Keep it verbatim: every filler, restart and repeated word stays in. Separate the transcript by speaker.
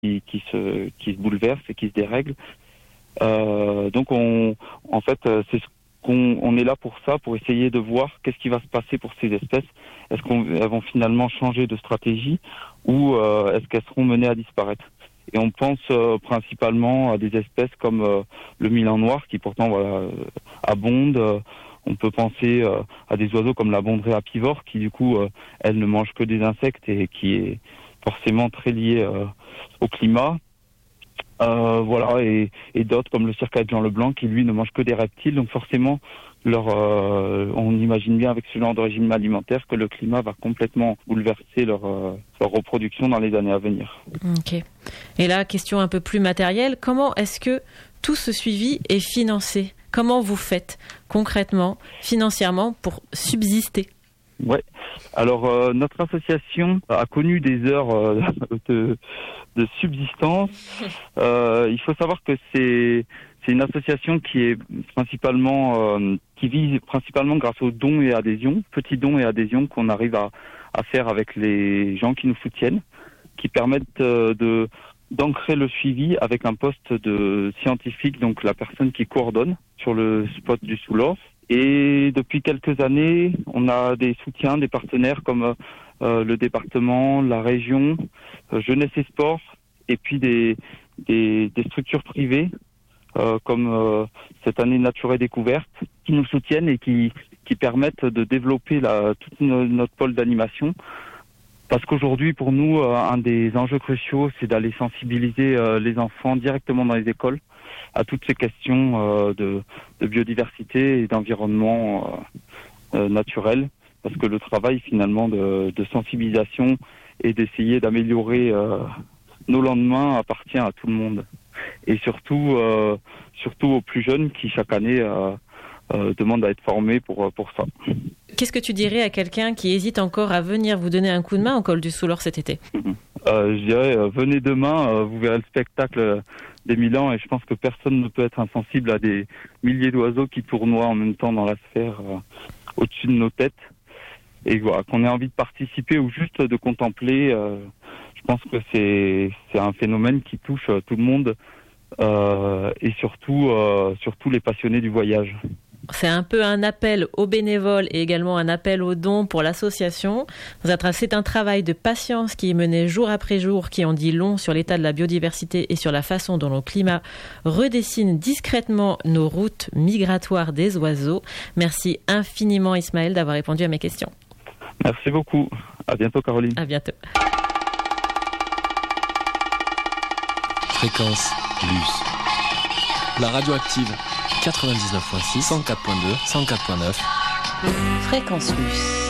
Speaker 1: qui, qui, se, qui se bouleverse et qui se dérègle. Euh, donc, on, en fait, c'est ce qu'on on est là pour ça, pour essayer de voir qu'est-ce qui va se passer pour ces espèces. Est-ce qu'elles vont finalement changer de stratégie ou euh, est-ce qu'elles seront menées à disparaître? Et on pense euh, principalement à des espèces comme euh, le milan noir qui pourtant voilà, euh, abonde. Euh, on peut penser euh, à des oiseaux comme la bondrée apivore qui du coup, euh, elle ne mange que des insectes et qui est forcément très liée euh, au climat. Euh, voilà, et, et d'autres comme le circaille de Jean Leblanc qui lui ne mange que des reptiles. Donc forcément, leur, euh, on imagine bien avec ce genre de régime alimentaire que le climat va complètement bouleverser leur, euh, leur reproduction dans les années à venir.
Speaker 2: Ok. Et là, question un peu plus matérielle, comment est-ce que tout ce suivi est financé? Comment vous faites concrètement, financièrement, pour subsister?
Speaker 1: Ouais. Alors euh, notre association a connu des heures euh, de, de subsistance. Euh, il faut savoir que c'est c'est une association qui est principalement euh, qui vise principalement grâce aux dons et adhésions, petits dons et adhésions qu'on arrive à à faire avec les gens qui nous soutiennent, qui permettent euh, de d'ancrer le suivi avec un poste de scientifique, donc la personne qui coordonne sur le spot du Soulorf. Et depuis quelques années, on a des soutiens, des partenaires comme euh, le département, la région, euh, Jeunesse et Sport, et puis des, des, des structures privées euh, comme euh, cette année Nature et Découverte, qui nous soutiennent et qui, qui permettent de développer la, toute no, notre pôle d'animation. Parce qu'aujourd'hui, pour nous, euh, un des enjeux cruciaux, c'est d'aller sensibiliser euh, les enfants directement dans les écoles à toutes ces questions euh, de, de biodiversité et d'environnement euh, euh, naturel. Parce que le travail, finalement, de, de sensibilisation et d'essayer d'améliorer euh, nos lendemains appartient à tout le monde. Et surtout, euh, surtout aux plus jeunes qui, chaque année, euh, euh, demandent à être formés pour, pour ça.
Speaker 2: Qu'est-ce que tu dirais à quelqu'un qui hésite encore à venir vous donner un coup de main au col du Soulorf cet été?
Speaker 1: euh, Je dirais, euh, venez demain, euh, vous verrez le spectacle des Milans et je pense que personne ne peut être insensible à des milliers d'oiseaux qui tournoient en même temps dans la sphère euh, au-dessus de nos têtes. Et voilà, qu'on ait envie de participer ou juste de contempler, euh, je pense que c'est, c'est un phénomène qui touche euh, tout le monde euh, et surtout, euh, surtout les passionnés du voyage.
Speaker 2: C'est un peu un appel aux bénévoles et également un appel aux dons pour l'association. C'est un travail de patience qui est mené jour après jour, qui en dit long sur l'état de la biodiversité et sur la façon dont nos climats redessinent discrètement nos routes migratoires des oiseaux. Merci infiniment Ismaël d'avoir répondu à mes questions.
Speaker 1: Merci beaucoup. À bientôt Caroline.
Speaker 2: À bientôt.
Speaker 3: Fréquence Plus. La radioactive. quatre-vingt-dix-neuf virgule six, cent quatre virgule deux, cent quatre virgule neuf.
Speaker 4: Fréquence Plus.